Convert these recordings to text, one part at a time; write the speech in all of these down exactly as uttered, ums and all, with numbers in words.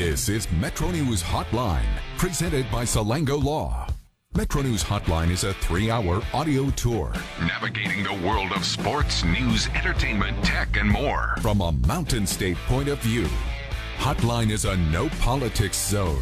This is Metro News Hotline, presented by Salango Law. Metro News Hotline is a three-hour audio tour navigating the world of sports, news, entertainment, tech, and more from a Mountain State point of view. Hotline is a no-politics zone.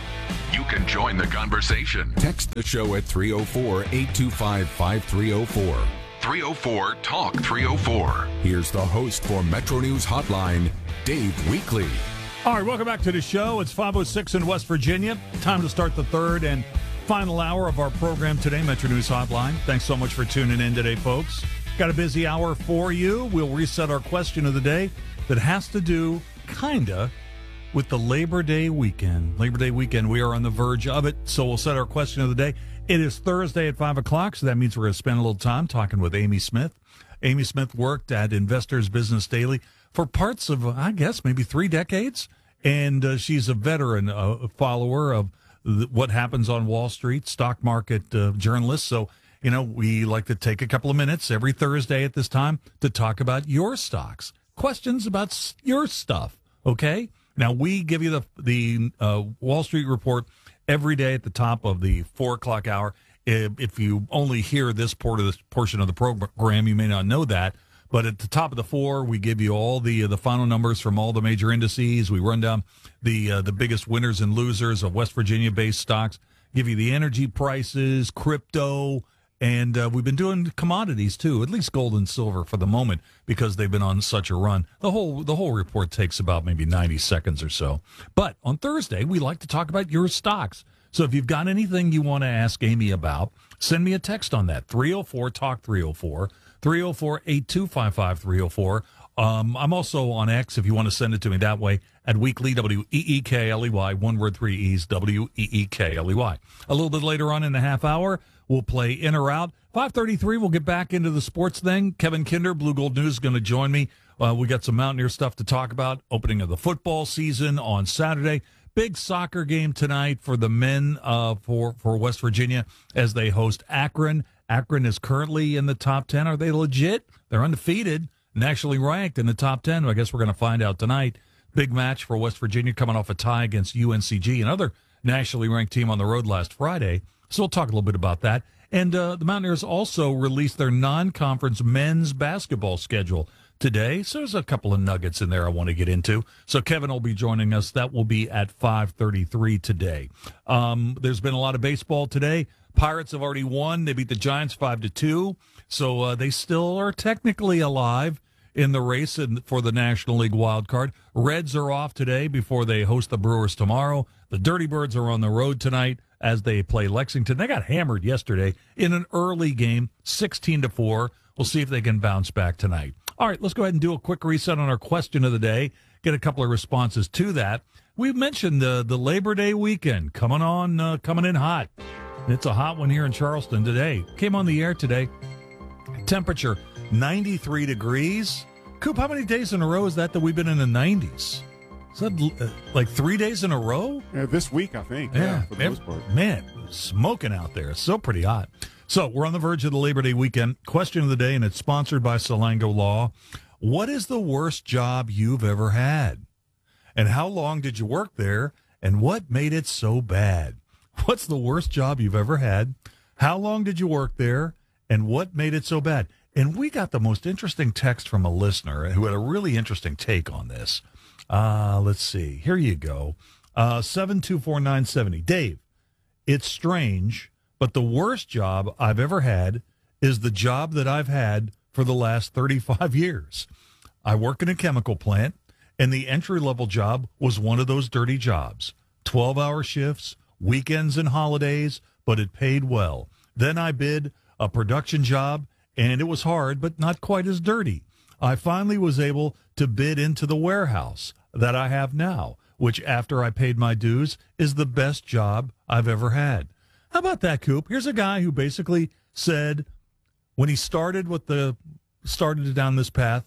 You can join the conversation. Text the show at three oh four, eight two five, five three oh four. three oh four, talk three oh four. Here's the host for Metro News Hotline, Dave Weekley. All right, welcome back to the show. It's five oh six in West Virginia. Time to start the third and final hour of our program today, Metro News Hotline. Thanks so much for tuning in today, folks. Got a busy hour for you. We'll reset our question of the day that has to do, kinda, with the Labor Day weekend. Labor Day weekend, we are on the verge of it, so we'll set our question of the day. It is Thursday at five o'clock, so that means we're going to spend a little time talking with Amy Smith. Amy Smith worked at Investors Business Daily for parts of, I guess, maybe three decades, and uh, she's a veteran uh, follower of th- what happens on Wall Street, stock market uh, journalist. So, you know, we like to take a couple of minutes every Thursday at this time to talk about your stocks, questions about s- your stuff, okay? Now, we give you the, the uh, Wall Street report every day at the top of the four o'clock hour. If, if you only hear this part of this portion of the program, you may not know that. But at the top of the four, we give you all the uh, the final numbers from all the major indices. We run down the uh, the biggest winners and losers of West Virginia-based stocks, give you the energy prices, crypto, and uh, we've been doing commodities too, at least gold and silver for the moment because they've been on such a run. The whole the whole report takes about maybe ninety seconds or so. But on Thursday, we like to talk about your stocks. So if you've got anything you want to ask Amy about, send me a text on that, three oh four, talk three oh four. three oh four, eight two five, five three oh four. Um, I'm also on X if you want to send it to me that way at Weekley, W E E K L E Y, one word, three E's, W E E K L E Y. A little bit later on in the half hour, we'll play in or out. five thirty-three, we'll get back into the sports thing. Kevin Kinder, Blue Gold News, is going to join me. Uh, we got some Mountaineer stuff to talk about. Opening of the football season on Saturday. Big soccer game tonight for the men uh, for, for West Virginia as they host Akron. Akron is currently in the top ten. Are they legit? They're undefeated, nationally ranked in the top ten. I guess we're going to find out tonight. Big match for West Virginia coming off a tie against U N C G, another nationally ranked team on the road last Friday. So we'll talk a little bit about that. And uh, the Mountaineers also released their non-conference men's basketball schedule today. So there's a couple of nuggets in there I want to get into. So Kevin will be joining us. That will be at five thirty-three today. Um, there's been a lot of baseball today. Pirates have already won. They beat the Giants five to two. So uh, they still are technically alive in the race in, for the National League wild card. Reds are off today before they host the Brewers tomorrow. The Dirty Birds are on the road tonight as they play Lexington. They got hammered yesterday in an early game, sixteen to four. We'll see if they can bounce back tonight. All right, let's go ahead and do a quick reset on our question of the day. Get a couple of responses to that. We mentioned the the Labor Day weekend coming on, uh, coming in hot. It's a hot one here in Charleston today. Came on the air today. Temperature ninety-three degrees. Coop, how many days in a row is that that we've been in the nineties? Is that uh, like three days in a row? Yeah, this week, I think. Yeah, yeah for the most part. Man, smoking out there. It's so pretty hot. So we're on the verge of the Labor Day weekend. Question of the day, and it's sponsored by Salango Law. What is the worst job you've ever had? And how long did you work there? And what made it so bad? What's the worst job you've ever had? How long did you work there? And what made it so bad? And we got the most interesting text from a listener who had a really interesting take on this. Uh, let's see. Here you go. Uh, seven two four nine seven zero. Dave, it's strange, but the worst job I've ever had is the job that I've had for the last thirty-five years. I work in a chemical plant, and the entry-level job was one of those dirty jobs. twelve-hour shifts, weekends and holidays, but it paid well. Then I bid a production job, and it was hard, but not quite as dirty. I finally was able to bid into the warehouse that I have now, which after I paid my dues is the best job I've ever had. How about that, Coop? Here's a guy who basically said when he started with the started down this path,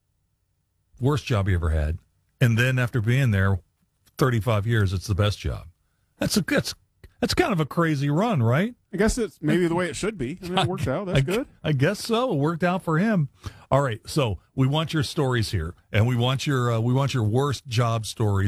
worst job he ever had, and then after being there thirty-five years, it's the best job. That's a that's that's kind of a crazy run, right? I guess it's maybe the way it should be. I mean, it worked out. That's I, good. I guess so. It worked out for him. All right, so we want your stories here, and we want your uh, we want your worst job stories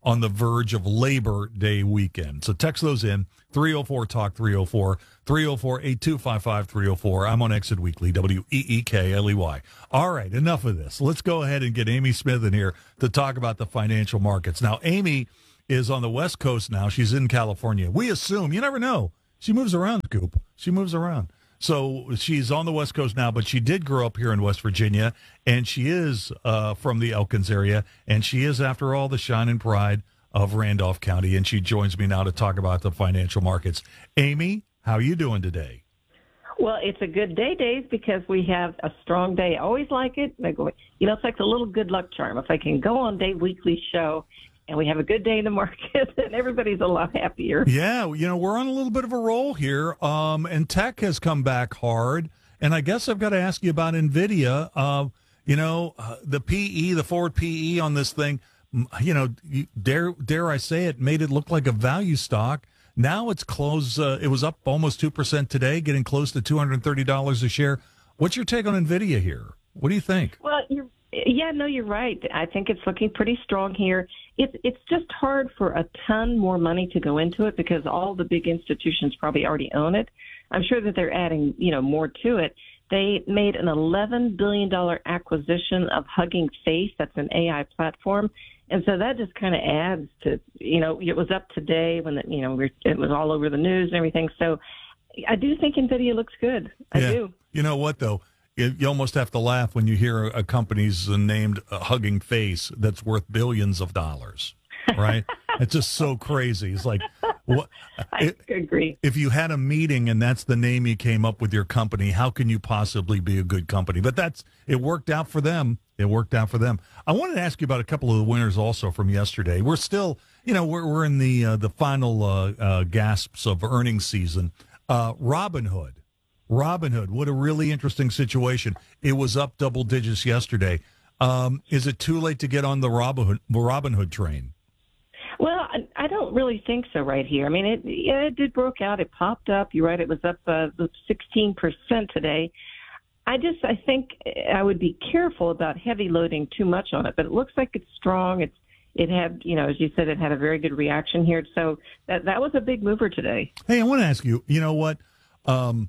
on the verge of Labor Day weekend. So text those in, three oh four talk three oh four, three oh four, eight two five five, three oh four. I'm on Exit Weekly, W E E K L E Y. All right, enough of this. Let's go ahead and get Amy Smith in here to talk about the financial markets. Now, Amy is on the West Coast now. She's in California. We assume, you never know. She moves around, Scoop. She moves around. So she's on the West Coast now, but she did grow up here in West Virginia, and she is uh, from the Elkins area, and she is, after all, the shine and pride of Randolph County, and she joins me now to talk about the financial markets. Amy, how are you doing today? Well, it's a good day, Dave, because we have a strong day. I always like it. I go, you know, it's like a little good luck charm. If I can go on Dave Weekly's show and we have a good day in the market, then everybody's a lot happier. Yeah, you know, we're on a little bit of a roll here, um, and tech has come back hard. And I guess I've got to ask you about NVIDIA. Uh, you know, uh, the P E, the forward P E on this thing, you know, you, dare dare I say it, made it look like a value stock. Now it's close. Uh, it was up almost two percent today, getting close to two hundred thirty dollars a share. What's your take on NVIDIA here? What do you think? Well, you're, yeah, no, you're right. I think it's looking pretty strong here. It's it's just hard for a ton more money to go into it because all the big institutions probably already own it. I'm sure that they're adding, you know, more to it. They made an eleven billion dollars acquisition of Hugging Face. That's an A I platform. And so that just kind of adds to, you know, it was up today when, the, you know, it was all over the news and everything. So I do think NVIDIA looks good. I yeah. do. You know what, though? You almost have to laugh when you hear a company's named Hugging Face that's worth billions of dollars, right? It's just so crazy. It's like, what? I it, agree. If you had a meeting and that's the name you came up with your company, how can you possibly be a good company? But that's it worked out for them. It worked out for them. I wanted to ask you about a couple of the winners also from yesterday. We're still, you know, we're we're in the uh, the final uh, uh, gasps of earnings season. Uh, Robinhood. Robinhood, what a really interesting situation. It was up double digits yesterday. Um, is it too late to get on the Robinhood, Robinhood train? Well, I, I don't really think so right here. I mean, it yeah, it did broke out. It popped up. You're right. It was up uh, sixteen percent today. I just I think I would be careful about heavy loading too much on it. But it looks like it's strong. It's It had, you know, as you said, it had a very good reaction here. So that that was a big mover today. Hey, I want to ask you, you know what? Um,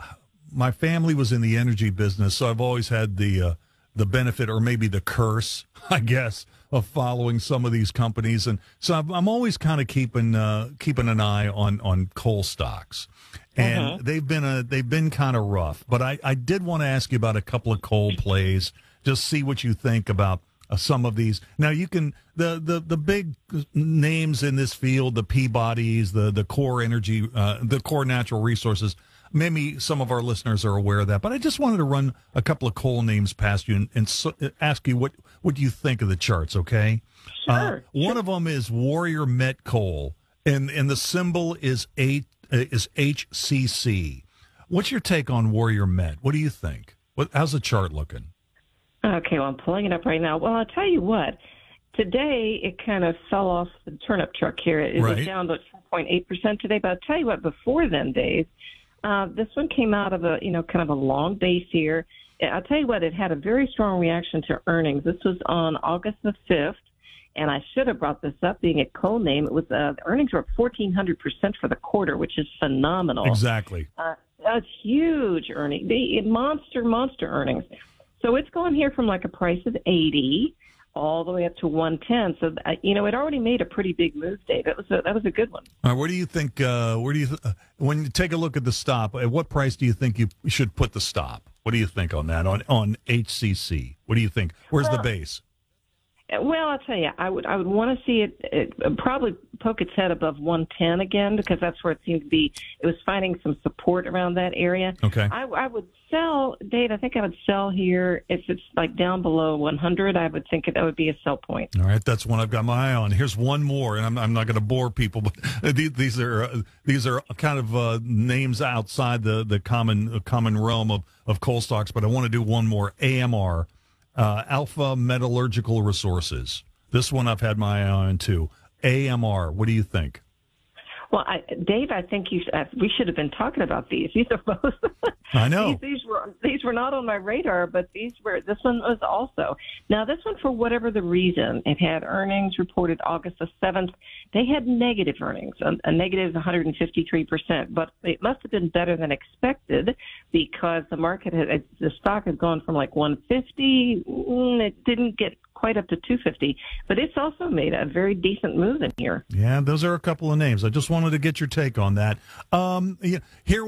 my family was in the energy business, so I've always had the uh, the benefit, or maybe the curse, I guess, of following some of these companies, and so I'm, I'm always kind of keeping uh, keeping an eye on on coal stocks, and uh-huh. they've been a they've been kind of rough. But I, I did want to ask you about a couple of coal plays, just see what you think about uh, some of these. Now you can the the the big names in this field, the Peabodys, the the Core Energy, uh, the Core Natural Resources. Maybe some of our listeners are aware of that, but I just wanted to run a couple of coal names past you and, and so, ask you what, what do you think of the charts, okay? Sure. Uh, one of them is Warrior Met Coal, and, and the symbol is, eight, is H C C. What's your take on Warrior Met? What do you think? What, how's the chart looking? Okay, well, I'm pulling it up right now. Well, I'll tell you what. Today, it kind of fell off the turnip truck here. It right. was down to four point eight percent today, but I'll tell you what, before then, Dave, Uh, this one came out of a, you know, kind of a long base here. I'll tell you what, it had a very strong reaction to earnings. This was on August the fifth, and I should have brought this up, being a coal name. It was uh, the earnings were up fourteen hundred percent for the quarter, which is phenomenal. Exactly. Uh, that's huge earning, the monster, monster earnings. So it's going here from like a price of eighty all the way up to one ten. So, uh, you know, it already made a pretty big move, Dave. That was a, that was a good one. All right, where do you think, uh, where do you, th- uh, when you take a look at the stop, at what price do you think you should put the stop? What do you think on that, on, on H C C? What do you think? Where's well, the base? Well, I'll tell you, I would I would want to see it, it probably poke its head above one ten again, because that's where it seemed to be. It was finding some support around that area. Okay. I, I would sell, Dave, I think I would sell here. If it's like down below one hundred, I would think that would be a sell point. All right, that's one I've got my eye on. Here's one more, and I'm, I'm not going to bore people, but these, these are uh, these are kind of uh, names outside the, the common uh, common realm of, of coal stocks, but I want to do one more. A M R. Uh, Alpha Metallurgical Resources. This one I've had my eye on too. A M R, what do you think? Well, I, Dave, I think you uh, we should have been talking about these. These are both. I know these, these were these were not on my radar, but these were. This one was also. Now, this one, for whatever the reason, it had earnings reported August the seventh. They had negative earnings, a, a negative one hundred fifty-three percent, but it must have been better than expected because the market had the stock had gone from like one fifty. It didn't get quite up to two fifty, but it's also made a very decent move in here. Yeah, those are a couple of names. I just wanted to get your take on that. Um, here.